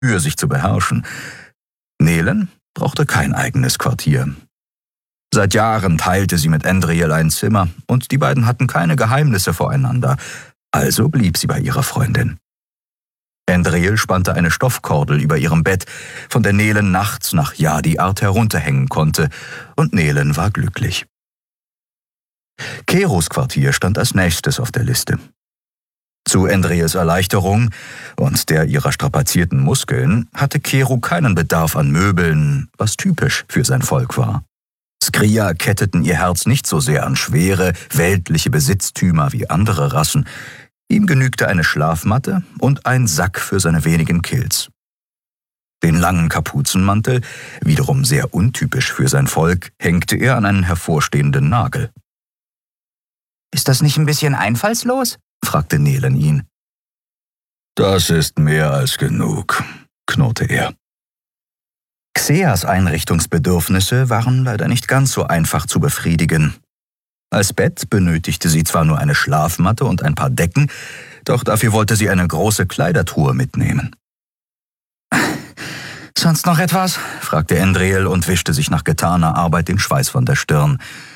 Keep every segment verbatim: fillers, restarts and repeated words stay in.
Mühe, sich zu beherrschen. Nelen brauchte kein eigenes Quartier. Seit Jahren teilte sie mit Andriel ein Zimmer und die beiden hatten keine Geheimnisse voreinander, also blieb sie bei ihrer Freundin. Andriel spannte eine Stoffkordel über ihrem Bett, von der Nelen nachts nach Yadi-Art herunterhängen konnte, und Nelen war glücklich. Keros Quartier stand als nächstes auf der Liste. Zu Andriels Erleichterung und der ihrer strapazierten Muskeln hatte Kero keinen Bedarf an Möbeln, was typisch für sein Volk war. Skria ketteten ihr Herz nicht so sehr an schwere, weltliche Besitztümer wie andere Rassen. Ihm genügte eine Schlafmatte und ein Sack für seine wenigen Kills. Den langen Kapuzenmantel, wiederum sehr untypisch für sein Volk, hängte er an einen hervorstehenden Nagel. »Ist das nicht ein bisschen einfallslos?« fragte Nelen ihn. »Das ist mehr als genug«, knurrte er. Xeas Einrichtungsbedürfnisse waren leider nicht ganz so einfach zu befriedigen. Als Bett benötigte sie zwar nur eine Schlafmatte und ein paar Decken, doch dafür wollte sie eine große Kleidertruhe mitnehmen. »Sonst noch etwas?« fragte Andriel und wischte sich nach getaner Arbeit den Schweiß von der Stirn.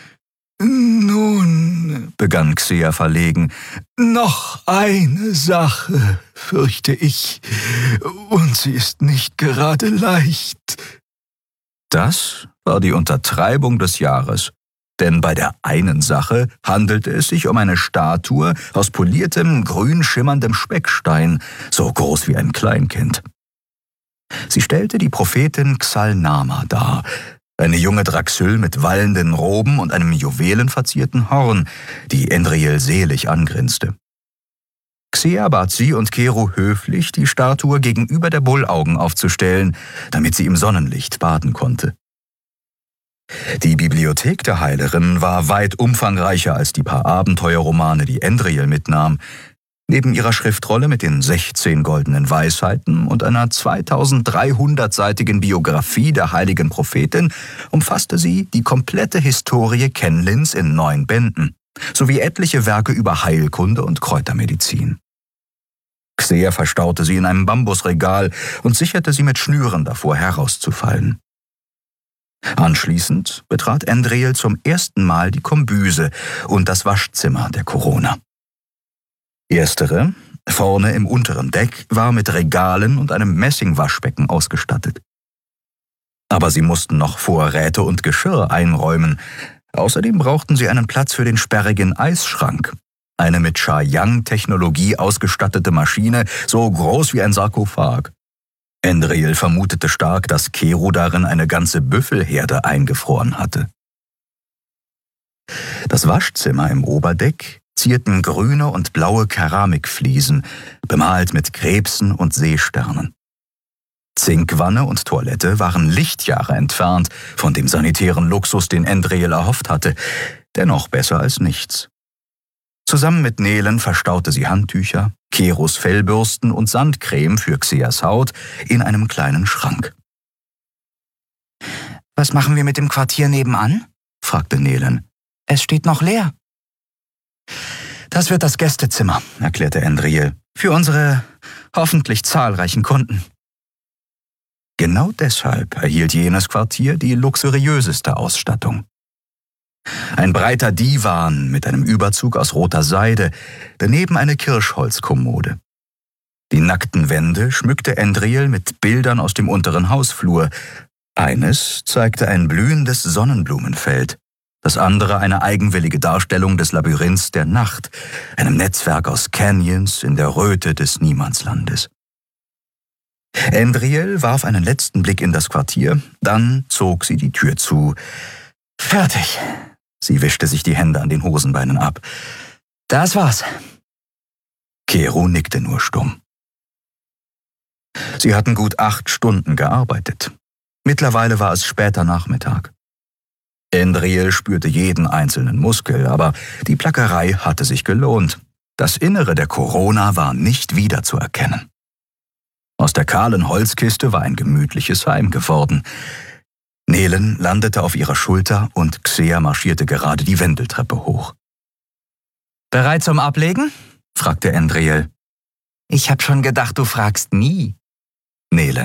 »Nun«, begann Xea verlegen, »noch eine Sache, fürchte ich, und sie ist nicht gerade leicht.« Das war die Untertreibung des Jahres, denn bei der einen Sache handelte es sich um eine Statue aus poliertem, grün schimmerndem Speckstein, so groß wie ein Kleinkind. Sie stellte die Prophetin Xalnama dar, eine junge Draxyl mit wallenden Roben und einem juwelenverzierten Horn, die Andriel selig angrinste. Xea bat sie und Kero höflich, die Statue gegenüber der Bullaugen aufzustellen, damit sie im Sonnenlicht baden konnte. Die Bibliothek der Heilerin war weit umfangreicher als die paar Abenteuerromane, die Andriel mitnahm. Neben ihrer Schriftrolle mit den sechzehn goldenen Weisheiten und einer zweitausenddreihundertseitigen Biografie der heiligen Prophetin umfasste sie die komplette Historie Kenlins in neun Bänden, sowie etliche Werke über Heilkunde und Kräutermedizin. Xea verstaute sie in einem Bambusregal und sicherte sie mit Schnüren davor, herauszufallen. Anschließend betrat Andriel zum ersten Mal die Kombüse und das Waschzimmer der Corona. Erstere, vorne im unteren Deck, war mit Regalen und einem Messingwaschbecken ausgestattet. Aber sie mussten noch Vorräte und Geschirr einräumen. Außerdem brauchten sie einen Platz für den sperrigen Eisschrank, eine mit Sha-Yang-Technologie ausgestattete Maschine, so groß wie ein Sarkophag. Andriel vermutete stark, dass Kero darin eine ganze Büffelherde eingefroren hatte. Das Waschzimmer im Oberdeck zierten grüne und blaue Keramikfliesen, bemalt mit Krebsen und Seesternen. Zinkwanne und Toilette waren Lichtjahre entfernt von dem sanitären Luxus, den Andriel erhofft hatte, dennoch besser als nichts. Zusammen mit Nelen verstaute sie Handtücher, Keros Fellbürsten und Sandcreme für Xeas Haut in einem kleinen Schrank. »Was machen wir mit dem Quartier nebenan?« fragte Nelen. »Es steht noch leer.« »Das wird das Gästezimmer«, erklärte Andriel, »für unsere hoffentlich zahlreichen Kunden.« Genau deshalb erhielt jenes Quartier die luxuriöseste Ausstattung. Ein breiter Divan mit einem Überzug aus roter Seide, daneben eine Kirschholzkommode. Die nackten Wände schmückte Andriel mit Bildern aus dem unteren Hausflur. Eines zeigte ein blühendes Sonnenblumenfeld, das andere eine eigenwillige Darstellung des Labyrinths der Nacht, einem Netzwerk aus Canyons in der Röte des Niemandslandes. Andriel warf einen letzten Blick in das Quartier, dann zog sie die Tür zu. »Fertig!« Sie wischte sich die Hände an den Hosenbeinen ab. »Das war's.« Kero nickte nur stumm. Sie hatten gut acht Stunden gearbeitet. Mittlerweile war es später Nachmittag. Andriel spürte jeden einzelnen Muskel, aber die Plackerei hatte sich gelohnt. Das Innere der Corona war nicht wiederzuerkennen. Aus der kahlen Holzkiste war ein gemütliches Heim geworden. Nelen landete auf ihrer Schulter und Xea marschierte gerade die Wendeltreppe hoch. »Bereit zum Ablegen?« fragte Andriel. »Ich hab schon gedacht, du fragst nie.« Nele: